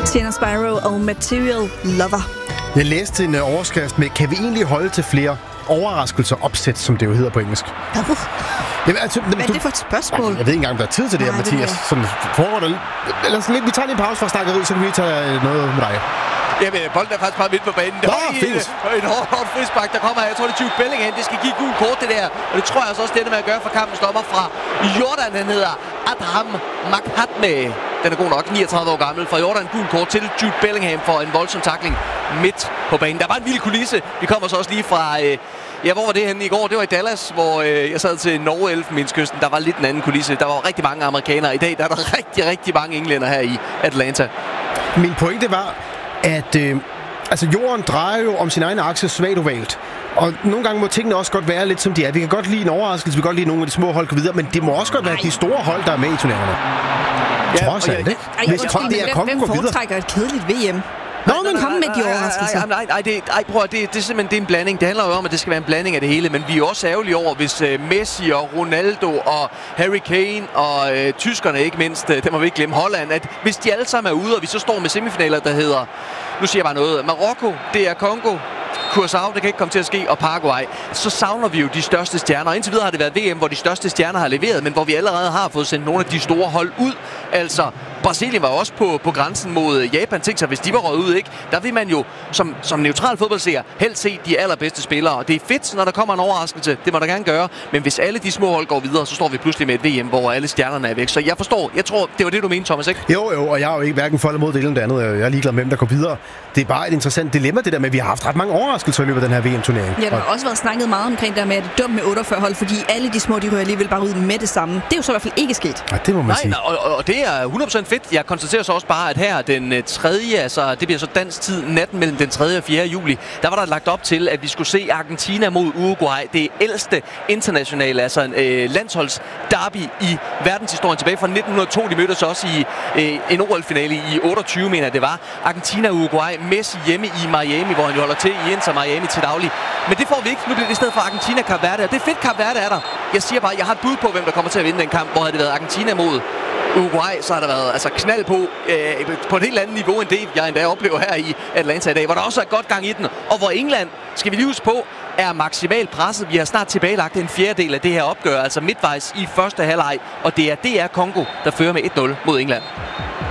Sienna Spyro og Material Lover. Jeg læste en overskrift med, kan vi egentlig holde til flere overraskelser opsæt, som det jo hedder på engelsk? Jamen, altså, hvad er det for et spørgsmål? Jeg ved ikke engang, om der er tid til det her, Mathias. Sådan foregår der eller sådan lidt. Vi tager lige en pause fra snakkeriet, så kan vi tage noget med dig. Jamen, bolden er faktisk bare midt på banen. Det er en hårdt frispark, der kommer her. Jeg tror, det er Jude Bellingham. Det skal give gul kort, det der. Og det tror jeg også, det er med at gøre for kampens dommer fra Jordan. Han hedder Adham Makhatme. Den er god nok, 39 år gammel. Fra Jordan gul kort til Jude Bellingham for en voldsom tackling midt på banen. Der var en vild kulisse. Vi kommer så også lige fra... hvor var det henne i går? Det var i Dallas, hvor jeg sad til Norge-Elfenbenskysten. Der var lidt en anden kulisse. Der var rigtig mange amerikanere. I dag der er der rigtig, rigtig mange englænder her i Atlanta. Min pointe var, at jorden drejer jo om sin egen akse svagt ovalt. Og nogle gange må tingene også godt være lidt som de er. Vi kan godt lide en overraskelse, vi kan godt lide nogle af de små hold gå videre, men det må også godt være de store hold, der er med i turneringerne. Trods alt, ikke? Hvem foretrækker et kedeligt VM? Kom med de overraskelser. Det er simpelthen det er en blanding. Det handler jo om, at det skal være en blanding af det hele, men vi er jo også ærgerlige over, hvis Messi og Ronaldo og Harry Kane og tyskerne ikke mindst, det må vi ikke glemme, Holland, at hvis de alle sammen er ude, og vi så står med semifinaler, der hedder, nu siger jeg bare noget, Marokko, det er Kongo, Curaçao, det kan ikke komme til at ske, og Paraguay, så savner vi jo de største stjerner. Og indtil videre har det været VM, hvor de største stjerner har leveret, men hvor vi allerede har fået sendt nogle af de store hold ud. Altså, Brasilien var også på grænsen mod Japan. Tænk sig, hvis de var røget ud, ikke? Der vil man jo som neutral fodboldseer helst se de allerbedste spillere. Og det er fedt, når der kommer en overraskelse. Det må der gerne gøre. Men hvis alle de små hold går videre, så står vi pludselig med et VM, hvor alle stjernerne er væk. Så jeg tror, det var det, du mente, Thomas, ikke? Jo, og jeg er jo ikke hverken for eller mod det ene eller det andet. Jeg er ligeglad med, hvem der går videre. Det er bare et interessant dilemma, det der med, at vi har haft ret mange overraskelser i løbet af den her VM-turnering. Ja, der har også været snakket meget omkring det der med, at det er dumt med 48 hold, fordi alle de små, de rører alligevel bare ud med det samme. Det er jo så i hvert fald ikke sket. Ja, det må man sige. Og det er 100% fedt. Jeg konstaterer så også bare, at her den 3., altså det bliver så dansk tid, natten mellem den 3. og 4. juli, der var der lagt op til, at vi skulle se Argentina mod Uruguay. Det ældste internationale, altså landsholdsderby i verdenshistorien tilbage fra 1902. De mødtes også i en OL-finale i 28, mener det var. Argentina og Uruguay, Messi hjemme i Miami, hvor han jo holder til i Inter Miami til daglig. Men det får vi ikke. Nu bliver det i stedet for Argentina Kap Verde. Og det er fedt, Kap Verde er der. Jeg siger bare, jeg har et bud på, hvem der kommer til at vinde den kamp. Hvor havde det været Argentina mod Uruguay, så har der været knald på et helt andet niveau end det, jeg endda oplever her i Atlanta i dag, hvor der også er godt gang i den. Og hvor England, skal vi lige huske på, er maksimalt presset. Vi har snart tilbagelagt en fjerdedel af det her opgør, altså midtvejs i første halvleg. Og det er DR Kongo, der fører med 1-0 mod England.